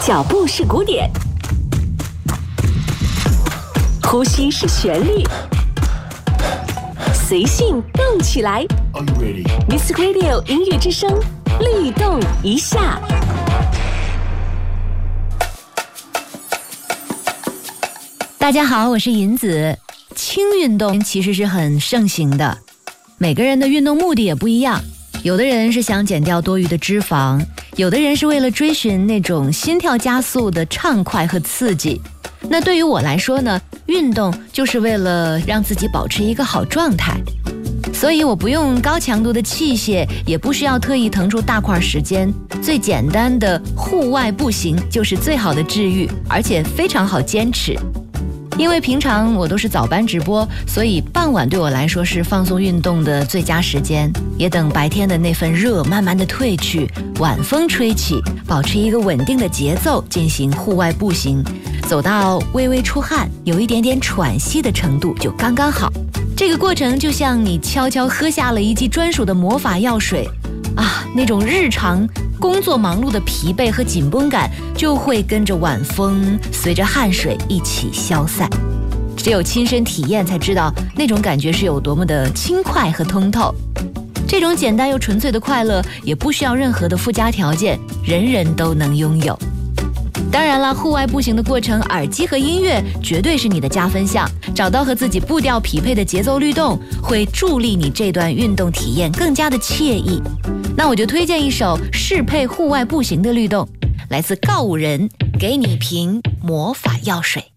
脚步是鼓点，呼吸是旋律，随性动起来。Music Radio 音乐之声，律动一下。 大家好，我是银子。轻运动其实是很盛行的，每个人的运动目的也不一样。有的人是想减掉多余的脂肪，有的人是为了追寻那种心跳加速的畅快和刺激。那对于我来说呢，运动就是为了让自己保持一个好状态。所以我不用高强度的器械，也不需要特意腾出大块时间，最简单的户外步行就是最好的治愈，而且非常好坚持。因为平常我都是早班直播，所以傍晚对我来说是放松运动的最佳时间。也等白天的那份热慢慢的退去，晚风吹起，保持一个稳定的节奏进行户外步行，走到微微出汗，有一点点喘息的程度就刚刚好。这个过程就像你悄悄喝下了一剂专属的魔法药水啊，那种日常工作忙碌的疲惫和紧绷感就会跟着晚风，随着汗水一起消散。只有亲身体验才知道那种感觉是有多么的轻快和通透。这种简单又纯粹的快乐也不需要任何的附加条件，人人都能拥有。当然了，户外步行的过程，耳机和音乐绝对是你的加分项。找到和自己步调匹配的节奏律动，会助力你这段运动体验更加的惬意。那我就推荐一首适配户外步行的律动，来自告五人，给你一瓶魔法药水。